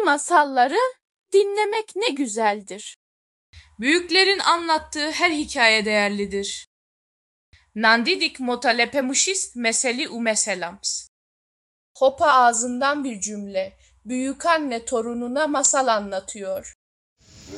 masalları dinlemek ne güzeldir. Büyüklerin anlattığı her hikaye değerlidir. Nandidik motalepemişist meseli u meselams. Hopa ağzından bir cümle. Büyükanne torununa masal anlatıyor.